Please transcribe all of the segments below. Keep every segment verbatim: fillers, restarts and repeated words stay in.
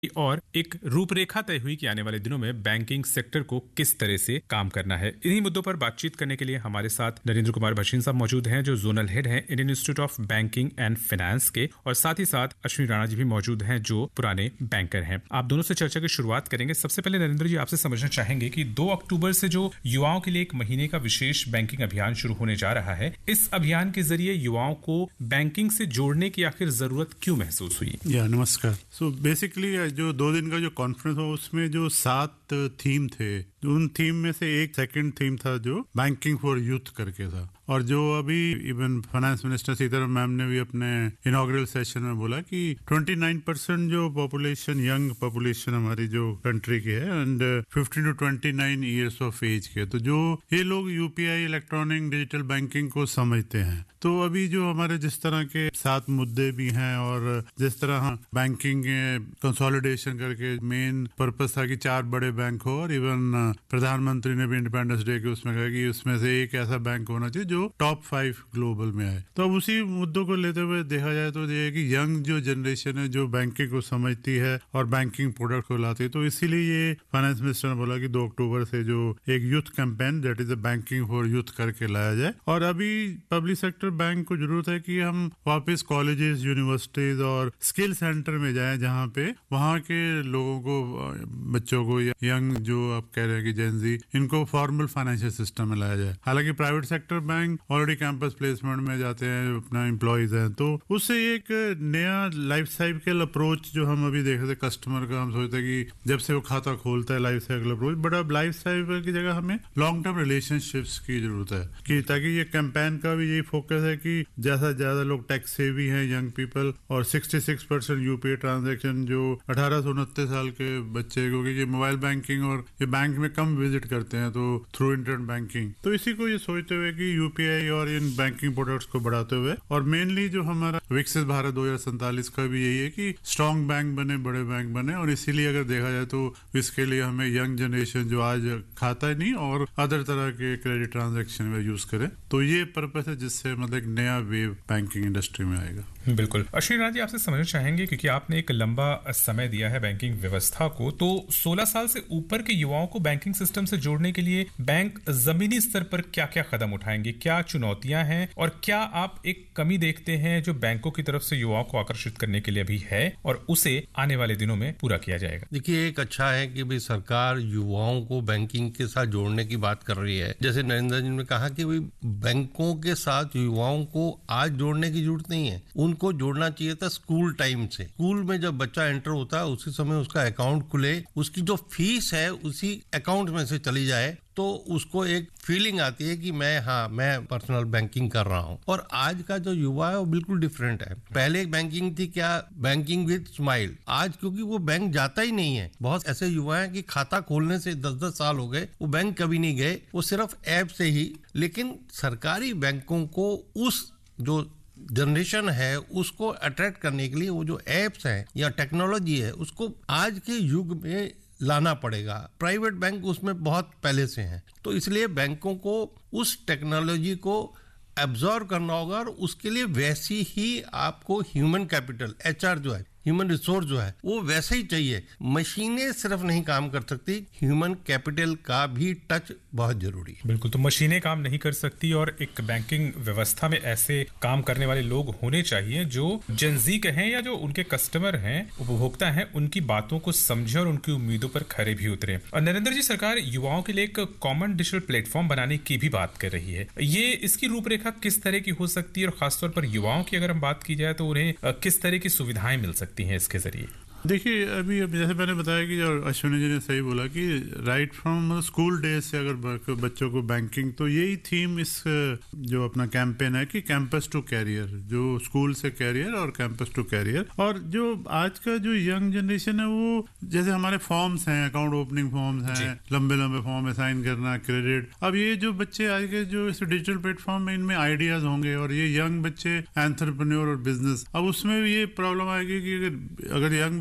और एक रूपरेखा तय हुई कि आने वाले दिनों में बैंकिंग सेक्टर को किस तरह से काम करना है। इन्हीं मुद्दों पर बातचीत करने के लिए हमारे साथ नरेंद्र कुमार भसीन साहब मौजूद हैं, जो जोनल हेड हैं Indian institute of banking and finance के, और साथ ही साथ अश्विनी राणा जी भी मौजूद हैं, जो पुराने बैंकर हैं। आप दोनों से चर्चा की शुरुआत करेंगे। सबसे पहले नरेंद्र जी, आपसे समझना चाहेंगे कि दो अक्टूबर से जो युवाओं के लिए एक महीने का विशेष बैंकिंग अभियान शुरू होने जा रहा है, इस अभियान के जरिए युवाओं को बैंकिंग से जोड़ने की आखिर जरूरत क्यों महसूस हुई? या नमस्कार। सो बेसिकली जो दो दिन का जो कॉन्फ्रेंस हुआ उसमें जो सात थीम थे, उन थीम में से एक सेकंड थीम था जो बैंकिंग फॉर यूथ करके था। और जो अभी even finance minister Sitharaman ma'am ने भी अपने इनॉग्रल सेशन में बोला कि उनतीस परसेंट जो पॉपुलेशन, यंग पॉपुलेशन हमारी जो कंट्री की है, एंड फिफ्टीन टू उनतीस इयर्स ऑफ एज के, तो जो ये लोग यूपीआई, इलेक्ट्रॉनिक डिजिटल बैंकिंग को समझते हैं। तो अभी जो हमारे जिस तरह के सात मुद्दे भी हैं और जिस तरह बैंकिंग कंसोलिडेशन करके मेन पर्पस था कि चार बड़े बैंक हो, और इवन प्रधानमंत्री ने भी इंडिपेंडेंस डे के उसमें कहा कि उसमें से एक ऐसा बैंक होना चाहिए जो टॉप फाइव ग्लोबल में आए। तो अब उसी मुद्दों को लेते हुए देखा जाए तो ये कि यंग जो जनरेशन है जो बैंकिंग को समझती है और बैंकिंग प्रोडक्ट को लाती है, तो इसीलिए ये फाइनेंस मिनिस्टर ने बोला कि दो अक्टूबर से जो एक youth campaign that is banking for youth करके लाया जाए। और अभी पब्लिक सेक्टर बैंक को जरूरत है कि हम वापस कॉलेजेस, यूनिवर्सिटीज और स्किल सेंटर में जाएं, जहाँ पे वहाँ के लोगों को, बच्चों को, यंग जो आप कह रहे हैं कि जेनजी, इनको फॉर्मल फाइनेंशियल सिस्टम में लाया जाए। हालांकि private sector bank already campus placement में जाते हैं, अपना एम्प्लॉइज हैं, तो उससे एक नया लाइफ साइकिल अप्रोच जो हम अभी देख रहे थे कस्टमर का, हम सोचते हैं कि जब से वो खाता खोलता है लाइफ साइकिल अप्रोच, बट अब लाइफ साइकिल की जगह हमें लॉन्ग टर्म रिलेशनशिप्स की जरूरत है, कि ताकि ये कैंपेन का भी यही फोकस है कि ज्यादा से ज्यादा लोग टैक्स सेवी हैं, यंग पीपल, और छियासठ परसेंट यूपीआई ट्रांजेक्शन जो अठारह से उनतीस साल के बच्चे, क्योंकि ये मोबाइल बैंकिंग और ये बैंक में कम विजिट करते हैं, तो थ्रू इंटरनेट बैंकिंग, तो इसी को ये सोचते हुए कि यूपीआई और इन बैंकिंग प्रोडक्ट्स को बढ़ाते हुए, और मेनली जो हमारा विकसित भारत दो हजार सैंतालीस का भी यही है कि स्ट्रॉन्ग बैंक बने, बड़े बैंक बने। और इसीलिए अगर देखा जाए तो इसके लिए हमें यंग जनरेशन जो आज खाता ही नहीं और अदर तरह के क्रेडिट ट्रांजेक्शन में यूज करे, तो ये पर्पस है जिससे मतलब एक नया वेव बैंकिंग इंडस्ट्री में आएगा। बिल्कुल। अश्विनी राणा जी, आपसे समझना चाहेंगे, क्योंकि आपने एक लंबा समय दिया है बैंकिंग व्यवस्था को, तो सोलह साल से ऊपर के युवाओं को बैंकिंग सिस्टम से जोड़ने के लिए बैंक जमीनी स्तर पर क्या क्या कदम उठाएंगे, क्या चुनौतियां हैं, और क्या आप एक कमी देखते हैं जो बैंकों की तरफ से युवाओं को आकर्षित करने के लिए भी है और उसे आने वाले दिनों में पूरा किया जाएगा? देखिए, एक अच्छा है कि भाई सरकार युवाओं को बैंकिंग के साथ जोड़ने की बात कर रही है। जैसे नरेंद्र जी ने कहा कि भाई बैंकों के साथ युवाओं को आज जोड़ने की जरूरत नहीं है, उनको जोड़ना चाहिए था स्कूल टाइम से। स्कूल में जब बच्चा एंटर होता है उसी समय उसका अकाउंट खुले, उसकी जो फीस है उसी अकाउंट में से चली जाए, तो उसको एक फीलिंग आती है कि मैं हाँ मैं पर्सनल बैंकिंग कर रहा हूँ। और आज का जो युवा है वो बिल्कुल डिफरेंट है। पहले एक बैंकिंग थी क्या, बैंकिंग विद स्माइल। आज क्योंकि वो बैंक जाता ही नहीं है, बहुत ऐसे युवा हैं कि खाता खोलने से दस दस साल हो गए, वो बैंक कभी नहीं गए, वो सिर्फ ऐप से ही। लेकिन सरकारी बैंकों को उस जो जनरेशन है उसको अट्रैक्ट करने के लिए वो जो एप्स हैं या टेक्नोलॉजी है उसको आज के युग में लाना पड़ेगा। प्राइवेट बैंक उसमें बहुत पहले से हैं, तो इसलिए बैंकों को उस टेक्नोलॉजी को एब्जॉर्ब करना होगा, और उसके लिए वैसी ही आपको ह्यूमन कैपिटल, एचआर जो है, ह्यूमन रिसोर्स जो है, वो वैसे ही चाहिए। मशीनें सिर्फ नहीं काम कर सकती, ह्यूमन कैपिटल का भी टच बहुत जरूरी है। बिल्कुल। तो मशीनें काम नहीं कर सकती, और एक बैंकिंग व्यवस्था में ऐसे काम करने वाले लोग होने चाहिए जो जेनजी कहें या जो उनके कस्टमर हैं, उपभोक्ता हैं, उनकी बातों को समझे और उनकी उम्मीदों पर खरे भी उतरे। और नरेंद्र जी, सरकार युवाओं के लिए एक कॉमन डिजिटल प्लेटफॉर्म बनाने की भी बात कर रही है। ये इसकी रूपरेखा किस तरह की हो सकती है, और खासतौर पर युवाओं की अगर हम बात की जाए तो उन्हें किस तरह की सुविधाएं मिल सकती हैं इसके जरिए? देखिए, अभी अभी जैसे मैंने बताया कि और अश्विनी जी ने सही बोला कि राइट फ्रॉम स्कूल डेज से अगर बच्चों को बैंकिंग, तो यही थीम इस जो अपना कैंपेन है कि कैंपस टू कैरियर, जो स्कूल से कैरियर और कैंपस टू कैरियर। और जो आज का जो यंग जनरेशन है वो, जैसे हमारे फॉर्म्स हैं, अकाउंट ओपनिंग फॉर्म्स हैं, लंबे लंबे फॉर्म असाइन करना, क्रेडिट, अब ये जो बच्चे आज के जो इस डिजिटल प्लेटफॉर्म में इनमें आइडियाज होंगे, और ये यंग बच्चे एंटरप्रेन्योर और बिजनेस, अब उसमें भी ये प्रॉब्लम आएगी कि अगर अगर यंग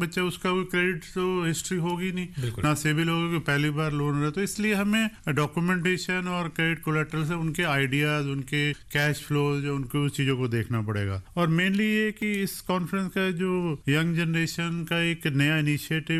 बच्चा उसका कोई क्रेडिट तो हिस्ट्री होगी नहीं, ना सिविल होगी, पहली बार लोन रहा, तो इसलिए हमें डॉक्यूमेंटेशन और क्रेडिट कोलेटरल से उनके आइडियाज, उनके कैश फ्लो, जो उनको उस चीजों को देखना पड़ेगा। और मेनली ये कि इस कॉन्फ्रेंस का जो यंग जनरेशन का एक नया इनिशिएटिव